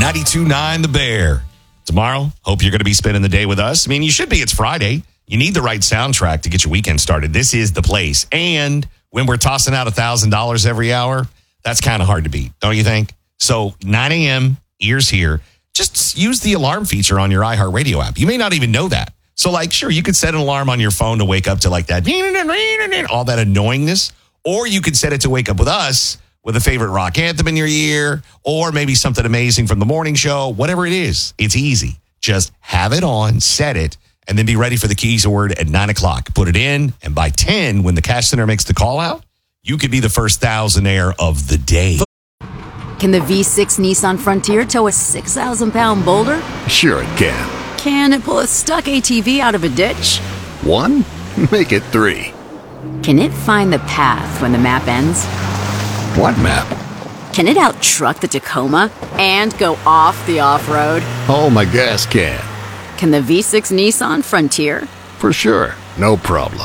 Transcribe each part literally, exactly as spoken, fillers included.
ninety-two point nine The Bear. Tomorrow, hope you're going to be spending the day with us. I mean, you should be. It's Friday. You need the right soundtrack to get your weekend started. This is the place. And when we're tossing out one thousand dollars every hour, that's kind of hard to beat, don't you think? So nine a.m., ears here. Just use the alarm feature on your iHeartRadio app. You may not even know that. So, like, sure, you could set an alarm on your phone to wake up to like that, all that annoyingness. Or you could set it to wake up with us with a favorite rock anthem in your ear, or maybe something amazing from the morning show. Whatever it is, it's easy. Just have it on, set it, and then be ready for the keys word at nine o'clock. Put it in, and by ten, when the cash center makes the call out, you could be the first thousandaire of the day. Can the V six Nissan Frontier tow a six thousand pound boulder? Sure it can. Can it pull a stuck A T V out of a ditch? One? Make it three. Can it find the path when the map ends? What map? Can it out-truck the Tacoma and go off the off-road? Oh, my gas can. Can the V six Nissan Frontier? For sure. No problem.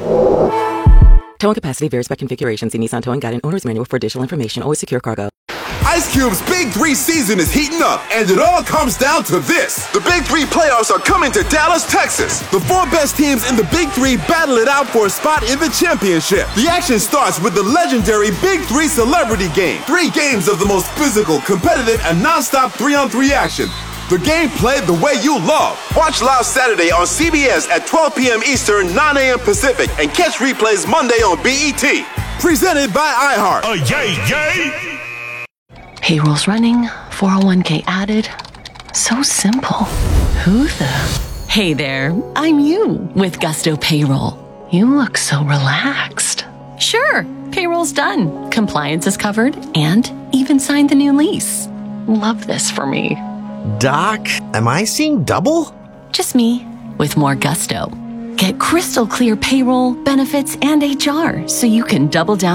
Towing capacity varies by configuration. See Nissan Towing Guide and Owner's Manual for additional information. Always secure cargo. Ice Cube's Big Three season is heating up, and it all comes down to this. The Big Three playoffs are coming to Dallas, Texas. The four best teams in the Big Three battle it out for a spot in the championship. The action starts with the legendary Big Three Celebrity Game. Three games of the most physical, competitive, and non-stop three-on-three action. The game played the way you love. Watch live Saturday on C B S at twelve p.m. Eastern, nine a.m. Pacific, and catch replays Monday on B E T. Presented by iHeart. Oh, yay, yay! Payroll's running, four oh one k added. So simple. Who the? Hey there, I'm you with Gusto Payroll. You look so relaxed. Sure, payroll's done. Compliance is covered and even signed the new lease. Love this for me. Doc, am I seeing double? Just me with more gusto. Get crystal clear payroll, benefits, and H R so you can double down